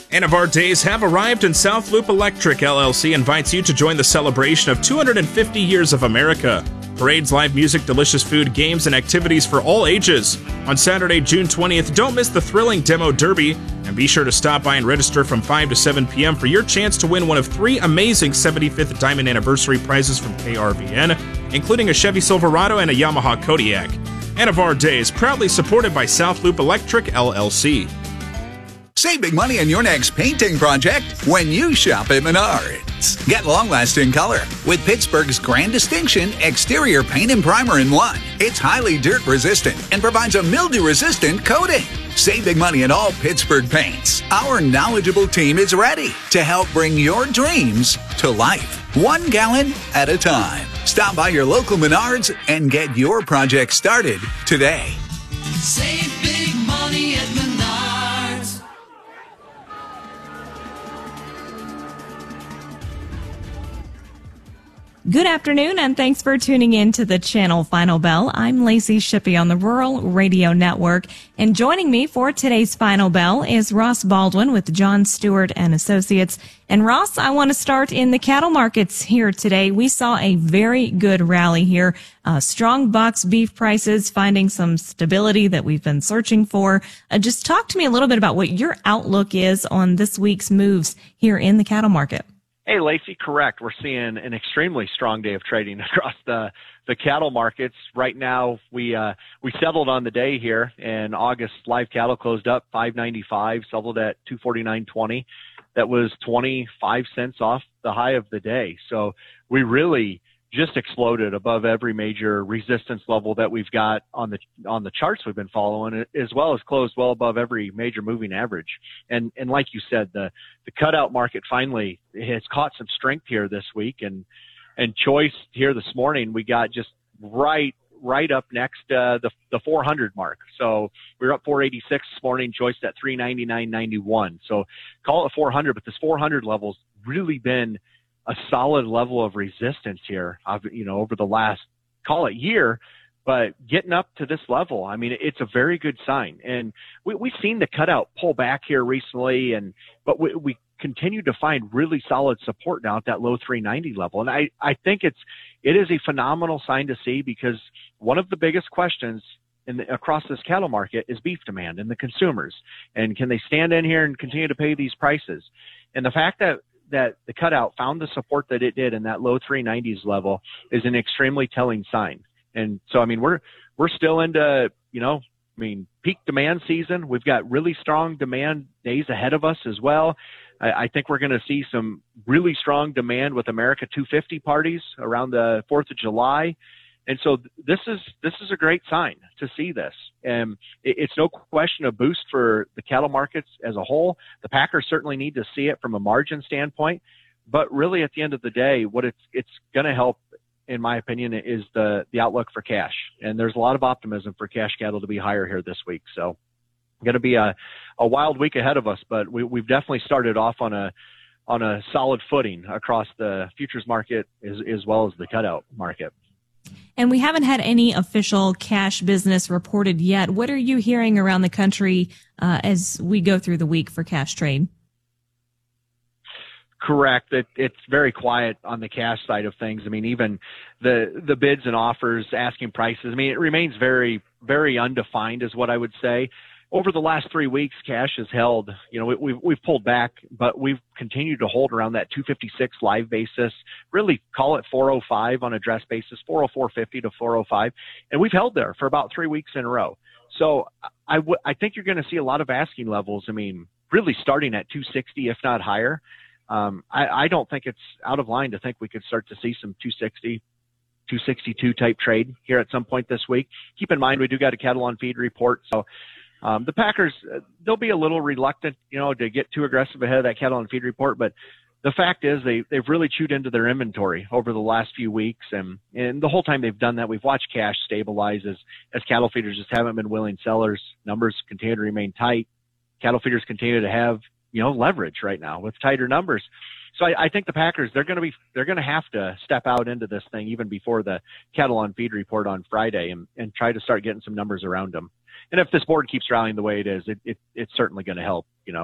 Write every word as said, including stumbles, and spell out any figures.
End of our days have arrived, and South Loop Electric L L C invites you to join the celebration of two hundred fifty years of America. Parades, live music, delicious food, games, and activities for all ages. On Saturday, June twentieth, don't miss the thrilling Demo Derby, and be sure to stop by and register from five to seven p.m. for your chance to win one of three amazing seventy-fifth Diamond Anniversary prizes from K R V N, including a Chevy Silverado and a Yamaha Kodiak. End of our days, proudly supported by South Loop Electric L L C. Save big money on your next painting project when you shop at Menards. Get long-lasting color with Pittsburgh's Grand Distinction Exterior Paint and Primer in one. It's highly dirt-resistant and provides a mildew-resistant coating. Save big money on all Pittsburgh paints. Our knowledgeable team is ready to help bring your dreams to life, one gallon at a time. Stop by your local Menards and get your project started today. Save big money at Menards. Good afternoon, and thanks for tuning in to the Channel Final Bell. I'm Lacey Shippey on the Rural Radio Network, and joining me for today's Final Bell is Ross Baldwin with John Stewart and Associates. And Ross, I want to start in the cattle markets here today. We saw a very good rally here. Uh, strong box beef prices, finding some stability that we've been searching for. Uh, just talk to me a little bit about what your outlook is on this week's moves here in the cattle market. Hey, Lacey, correct. We're seeing an extremely strong day of trading across the, the cattle markets. Right now, we uh, we settled on the day here, and August live cattle closed up five ninety-five, settled at two forty-nine twenty. That was twenty-five cents off the high of the day. So we really just exploded above every major resistance level that we've got on the on the charts we've been following, as well as closed well above every major moving average. And and like you said, the the cutout market finally has caught some strength here this week, and and choice here this morning we got just right right up next uh, the the four hundred mark. So we were up four eighty-six this morning, choice at three ninety-nine ninety-one. So call it four hundred, but this four hundred level's really been a solid level of resistance here, you know, over the last, call it year, but getting up to this level, I mean, it's a very good sign. And we, we've seen the cutout pull back here recently, and but we, we continue to find really solid support now at that low three ninety level. And I, I think it's, it is a phenomenal sign to see, because one of the biggest questions in the, across this cattle market is beef demand and the consumers. And can they stand in here and continue to pay these prices? And the fact that that the cutout found the support that it did in that low three nineties level is an extremely telling sign. And so, I mean, we're, we're still into, you know, I mean, peak demand season. We've got really strong demand days ahead of us as well. I, I think we're going to see some really strong demand with America two fifty parties around the fourth of July. And so this is, this is a great sign to see this. And it, it's no question a boost for the cattle markets as a whole. The packers certainly need to see it from a margin standpoint, but really at the end of the day, what it's, it's going to help, in my opinion, is the, the outlook for cash. And there's a lot of optimism for cash cattle to be higher here this week. So going to be a, a wild week ahead of us, but we, we've definitely started off on a, on a solid footing across the futures market as, as well as the cutout market. And we haven't had any official cash business reported yet. What are you hearing around the country uh, as we go through the week for cash trade? Correct. It, it's very quiet on the cash side of things. I mean, even the the bids and offers, asking prices, I mean, it remains very, very undefined is what I would say. Over the last three weeks, cash has held, you know, we, we've, we've pulled back, but we've continued to hold around that two fifty-six live basis, really call it four oh five on a dress basis, four oh four fifty to four oh five. And we've held there for about three weeks in a row. So I, w- I think you're going to see a lot of asking levels. I mean, really starting at two sixty, if not higher. Um, I, I don't think it's out of line to think we could start to see some two sixty, two sixty-two type trade here at some point this week. Keep in mind, we do got a cattle on feed report. So Um, the Packers, uh, they'll be a little reluctant, you know, to get too aggressive ahead of that cattle and feed report. But the fact is they, they've really chewed into their inventory over the last few weeks. And, and the whole time they've done that, we've watched cash stabilize as, as cattle feeders just haven't been willing sellers. Numbers continue to remain tight. Cattle feeders continue to have, you know, leverage right now with tighter numbers. So I, I think the Packers, they're going to be, they're going to have to step out into this thing even before the cattle on feed report on Friday and, and try to start getting some numbers around them. And if this board keeps rallying the way it is, it, it it's certainly going to help, you know,